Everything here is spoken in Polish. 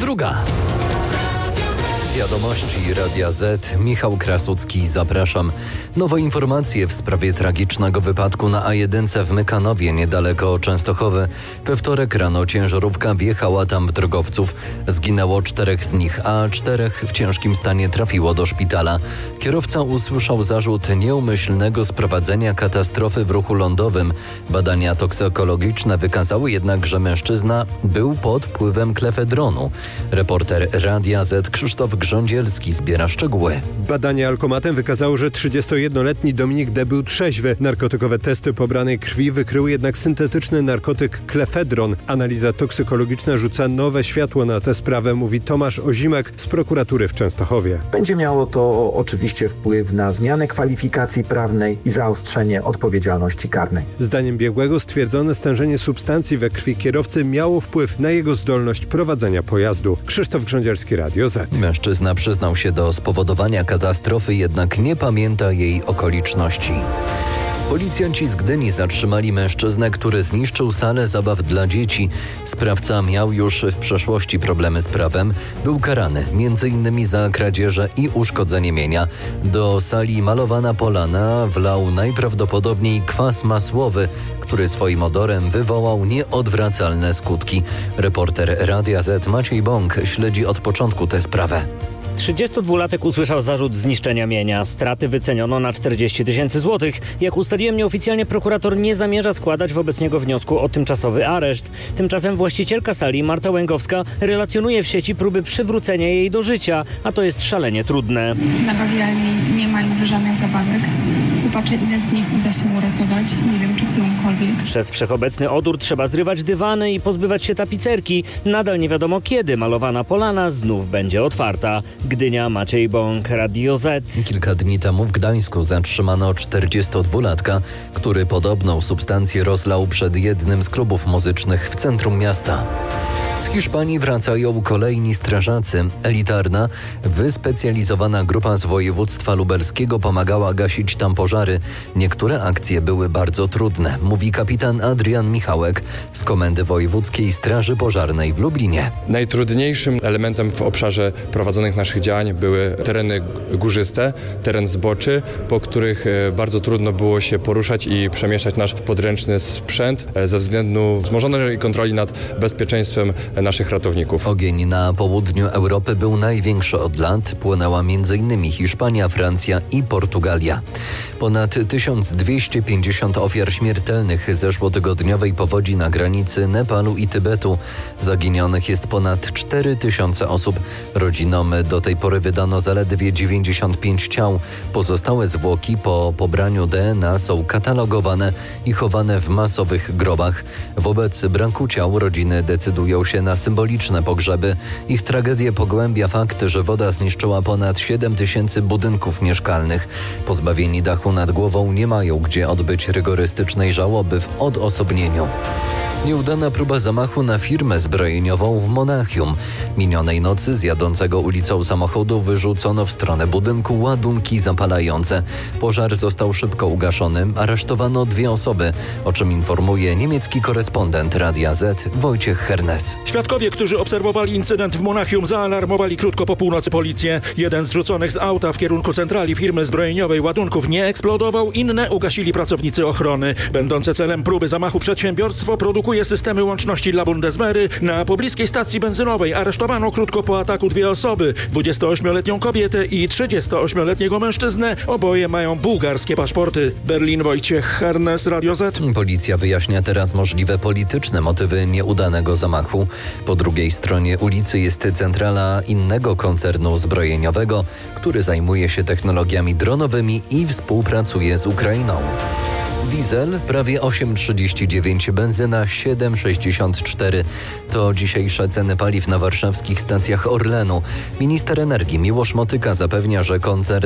22. Wiadomości Radia Z. Michał Krasucki, zapraszam. Nowe informacje w sprawie tragicznego wypadku na A1 w Mykanowie, niedaleko Częstochowy. We wtorek rano ciężarówka wjechała tam w drogowców. Zginęło 4 z nich, a 4 w ciężkim stanie trafiło do szpitala. Kierowca usłyszał zarzut nieumyślnego sprowadzenia katastrofy w ruchu lądowym. Badania toksykologiczne wykazały jednak, że mężczyzna był pod wpływem klefedronu. Reporter Radia Z Krzysztof Grządzielski zbiera szczegóły. Badanie alkomatem wykazało, że 31-letni Dominik D. był trzeźwy. Narkotykowe testy pobranej krwi wykryły jednak syntetyczny narkotyk klefedron. Analiza toksykologiczna rzuca nowe światło na tę sprawę, mówi Tomasz Ozimek z prokuratury w Częstochowie. Będzie miało to oczywiście wpływ na zmianę kwalifikacji prawnej i zaostrzenie odpowiedzialności karnej. Zdaniem biegłego stwierdzone stężenie substancji we krwi kierowcy miało wpływ na jego zdolność prowadzenia pojazdu. Krzysztof Grządzielski, Radio Z. Mężczyzna przyznał się do spowodowania katastrofy, jednak nie pamięta jej okoliczności. Policjanci z Gdyni zatrzymali mężczyznę, który zniszczył salę zabaw dla dzieci. Sprawca miał już w przeszłości problemy z prawem. Był karany m.in. za kradzieże i uszkodzenie mienia. Do sali Malowana Polana wlał najprawdopodobniej kwas masłowy, który swoim odorem wywołał nieodwracalne skutki. Reporter Radia Z Maciej Bąk śledzi od początku tę sprawę. 32-latek usłyszał zarzut zniszczenia mienia. Straty wyceniono na 40 000 złotych. Jak ustaliłem nieoficjalnie, prokurator nie zamierza składać wobec niego wniosku o tymczasowy areszt. Tymczasem właścicielka sali, Marta Łęgowska, relacjonuje w sieci próby przywrócenia jej do życia, a to jest szalenie trudne. Na bawialni nie ma już żadnych zabawek. Zobaczę, ile z nich uda się uratować. Nie wiem, czy którąkolwiek. Przez wszechobecny odór trzeba zrywać dywany i pozbywać się tapicerki. Nadal nie wiadomo, kiedy Malowana Polana znów będzie otwarta. Gdynia, Maciej Bąk, Radio Z. Kilka dni temu w Gdańsku zatrzymano 42-latka, który podobną substancję rozlał przed jednym z klubów muzycznych w centrum miasta. Z Hiszpanii wracają kolejni strażacy. Elitarna, wyspecjalizowana grupa z województwa lubelskiego pomagała gasić tam pożary. Niektóre akcje były bardzo trudne, mówi kapitan Adrian Michałek z Komendy Wojewódzkiej Straży Pożarnej w Lublinie. Najtrudniejszym elementem w obszarze prowadzonych naszych działań były tereny górzyste, teren zboczy, po których bardzo trudno było się poruszać i przemieszczać nasz podręczny sprzęt ze względu wzmożonej kontroli nad bezpieczeństwem naszych ratowników. Ogień na południu Europy był największy od lat. Płynęła m.in. Hiszpania, Francja i Portugalia. Ponad 1250 ofiar śmiertelnych zeszłotygodniowej powodzi na granicy Nepalu i Tybetu. Zaginionych jest ponad 4000 osób. Rodzinom do tej pory wydano zaledwie 95 ciał. Pozostałe zwłoki po pobraniu DNA są katalogowane i chowane w masowych grobach. Wobec braku ciał rodziny decydują się na symboliczne pogrzeby. Ich tragedię pogłębia fakt, że woda zniszczyła ponad 7000 budynków mieszkalnych. Pozbawieni dachu nad głową nie mają gdzie odbyć rygorystycznej żałoby w odosobnieniu. Nieudana próba zamachu na firmę zbrojeniową w Monachium. Minionej nocy z jadącego ulicą samochodu wyrzucono w stronę budynku ładunki zapalające. Pożar został szybko ugaszony. Aresztowano 2 osoby, o czym informuje niemiecki korespondent Radia Z Wojciech Hernes. Świadkowie, którzy obserwowali incydent w Monachium, zaalarmowali krótko po północy policję. Jeden z rzuconych z auta w kierunku centrali firmy zbrojeniowej ładunków nie eksplodował, inne ugasili pracownicy ochrony. Będące celem próby zamachu przedsiębiorstwo produkuje systemy łączności dla Bundeswehry. Na pobliskiej stacji benzynowej aresztowano krótko po ataku 2 osoby. 28-letnią kobietę i 38-letniego mężczyznę. Oboje mają bułgarskie paszporty. Berlin, Wojciech Hernes, Radio Z. Policja wyjaśnia teraz możliwe polityczne motywy nieudanego zamachu. Po drugiej stronie ulicy jest centrala innego koncernu zbrojeniowego, który zajmuje się technologiami dronowymi i współpracuje z Ukrainą. Diesel prawie 8,39, benzyna 7,64. To dzisiejsze ceny paliw na warszawskich stacjach Orlenu. Minister energii Miłosz Motyka zapewnia, że koncern